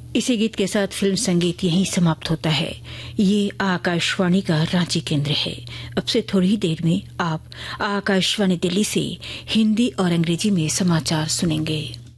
इसी गीत के साथ फिल्म संगीत यहीं समाप्त होता है। ये आकाशवाणी का रांची केंद्र है। अब से थोड़ी ही देर में आप आकाशवाणी दिल्ली से हिंदी और अंग्रेजी में समाचार सुनेंगे।